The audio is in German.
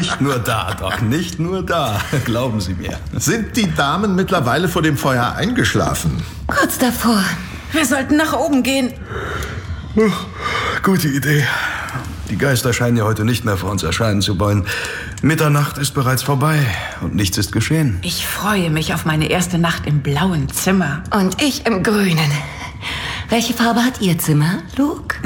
Nicht nur da, Doc, nicht nur da. Glauben Sie mir. Sind die Damen mittlerweile vor dem Feuer eingeschlafen? Kurz davor. Wir sollten nach oben gehen. Gute Idee. Die Geister scheinen ja heute nicht mehr vor uns erscheinen zu wollen. Mitternacht ist bereits vorbei und nichts ist geschehen. Ich freue mich auf meine erste Nacht im blauen Zimmer. Und ich im grünen. Welche Farbe hat Ihr Zimmer, Luke?